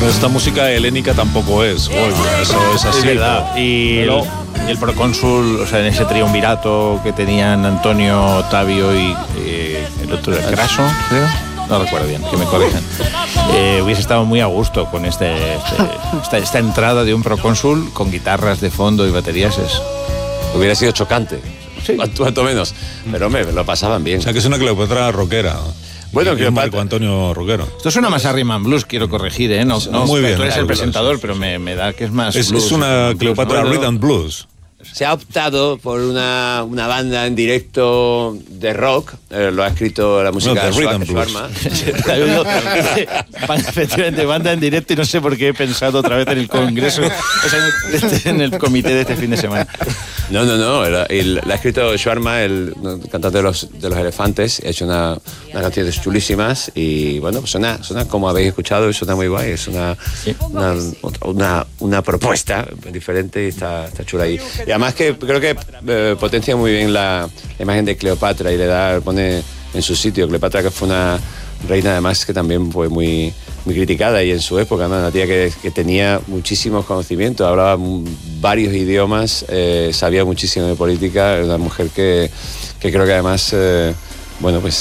Bueno, esta música helénica tampoco es, eso es así. Es verdad. Y el procónsul, o sea, en ese triunvirato que tenían Antonio, Octavio y el otro, el Craso, creo. No recuerdo bien, que me corrijan. Hubiese estado muy a gusto con esta entrada de un procónsul con guitarras de fondo y baterías. Hubiera sido chocante, sí. cuanto menos. Pero lo pasaban bien. O sea, que es una Cleopatra rockera. Bueno, que Marco Antonio rockero. Esto suena más a Rhythm and Blues, quiero corregir, ¿eh? No, muy bien. Tú eres el presentador, pero me da que es más Es blues, una Cleopatra ¿no? Rhythm and Blues. Se ha optado por una banda en directo de rock, lo ha escrito la música de Schwarma. Efectivamente, banda en directo, y no sé por qué he pensado otra vez en el congreso, o sea, en el comité de este fin de semana. No, la ha escrito Schwarma, el cantante de los Elefantes, ha hecho unas canciones chulísimas y bueno, pues suena como habéis escuchado y suena muy guay, es una propuesta diferente y está chula ahí. Y además que creo que potencia muy bien la imagen de Cleopatra y pone en su sitio. Cleopatra, que fue una reina además que también fue muy criticada y en su época, ¿no? Una tía que tenía muchísimos conocimientos, hablaba varios idiomas, sabía muchísimo de política, era una mujer que creo que además, bueno, pues